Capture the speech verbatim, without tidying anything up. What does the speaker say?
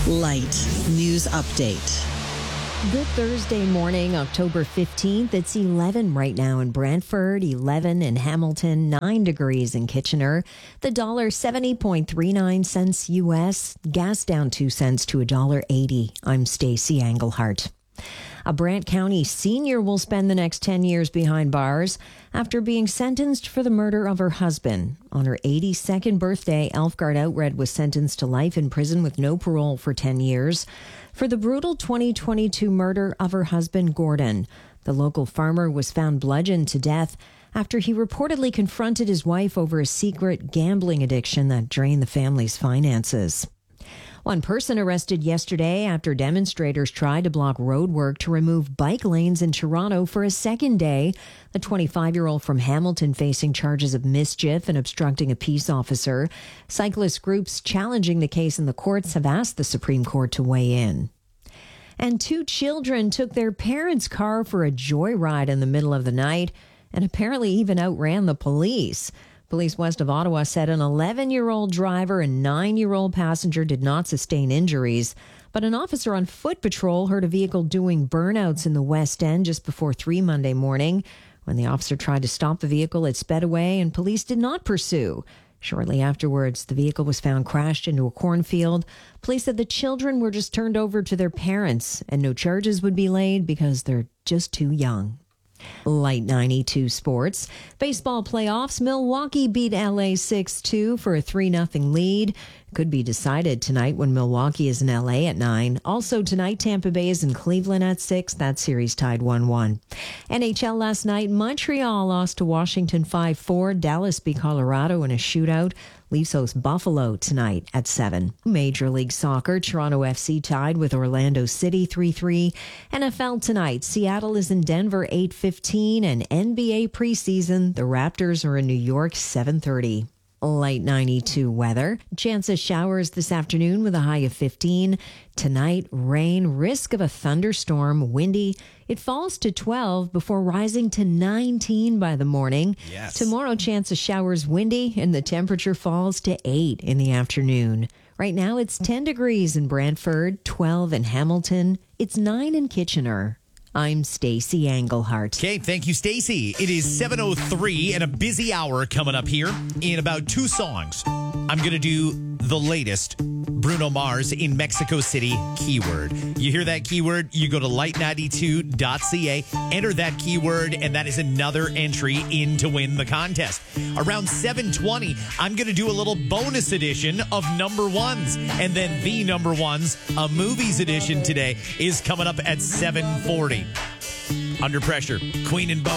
Light News Update. Good Thursday morning, October fifteenth. It's eleven right now in Brantford, eleven in Hamilton, nine degrees in Kitchener. The dollar seventy point three nine cents U S. Gas down two cents to one dollar eighty. I'm Stacey Englehart. A Brant County senior will spend the next ten years behind bars after being sentenced for the murder of her husband. On her eighty-second birthday, Elfgard Outred was sentenced to life in prison with no parole for ten years for the brutal twenty twenty-two murder of her husband, Gordon. The local farmer was found bludgeoned to death after he reportedly confronted his wife over a secret gambling addiction that drained the family's finances. One person arrested yesterday after demonstrators tried to block road work to remove bike lanes in Toronto for a second day. The twenty-five-year-old from Hamilton facing charges of mischief and obstructing a peace officer. Cyclist groups challenging the case in the courts have asked the Supreme Court to weigh in. And two children took their parents' car for a joyride in the middle of the night and apparently even outran the police. Police west of Ottawa said an eleven-year-old driver and nine-year-old passenger did not sustain injuries, but an officer on foot patrol heard a vehicle doing burnouts in the West End just before three Monday morning. When the officer tried to stop the vehicle, it sped away and police did not pursue. Shortly afterwards, the vehicle was found crashed into a cornfield. Police said the children were just turned over to their parents and no charges would be laid because they're just too young. Light ninety-two sports. Baseball playoffs. Milwaukee beat L A six two for a three nothing lead. Could be decided tonight when Milwaukee is in L A at nine. Also tonight, Tampa Bay is in Cleveland at six. That series tied one one. N H L last night, Montreal lost to Washington five four. Dallas beat Colorado in a shootout. Leafs host Buffalo tonight at seven. Major League Soccer, Toronto F C tied with Orlando City three three. N F L tonight, Seattle is in Denver eight fifteen. And N B A preseason, the Raptors are in New York seven thirty. Light ninety-two weather. Chance of showers this afternoon with a high of fifteen. Tonight, rain, risk of a thunderstorm, windy. It falls to twelve before rising to nineteen by the morning. Yes. Tomorrow, chance of showers, windy, and the temperature falls to eight in the afternoon. Right now, it's ten degrees in Brantford, twelve in Hamilton. It's nine in Kitchener. I'm Stacey Englehart. Okay, thank you, Stacey. It is seven oh three and a busy hour coming up here. In about two songs, I'm going to do the latest Bruno Mars in Mexico City keyword. You hear that keyword, you go to light ninety-two dot c a, enter that keyword, and that is another entry in to win the contest. Around seven twenty, I'm going to do a little bonus edition of number ones. And then the number ones, a movies edition today, is coming up at seven forty. Under Pressure, Queen and Bo.